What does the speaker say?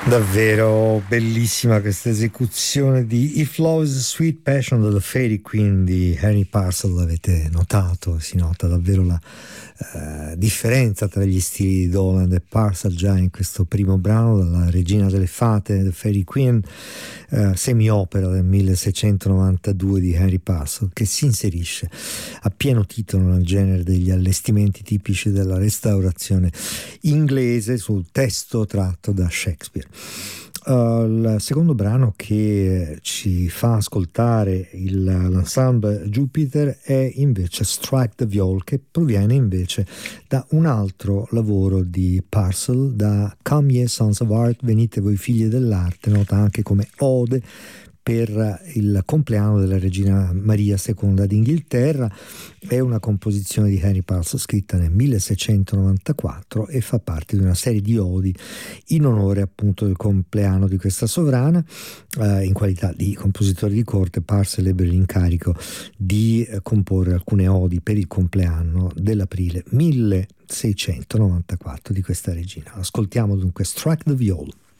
Davvero bellissima questa esecuzione di If Love is a Sweet Passion della Fairy Queen di Harry Parcel. L'avete notato? Si nota davvero la differenza tra gli stili di Dolan e Parcel già in questo primo brano, dalla Regina delle Fate, The Fairy Queen, semi-opera del 1692 di Harry Parcel, che si inserisce a pieno titolo nel genere degli allestimenti tipici della restaurazione inglese sul testo tratto da Shakespeare. Il secondo brano che ci fa ascoltare l'ensemble Jupiter è invece Strike the Viol, che proviene invece da un altro lavoro di Parcel, da Come Ye Sons of Art, venite voi figli dell'arte, nota anche come ode per il compleanno della regina Maria II d'Inghilterra. È una composizione di Harry Parcel scritta nel 1694 e fa parte di una serie di odi in onore appunto del compleanno di questa sovrana. In qualità di compositore di corte, Parcel ebbe l'incarico di comporre alcune odi per il compleanno dell'aprile 1694 di questa regina. Ascoltiamo dunque Strike the Viol.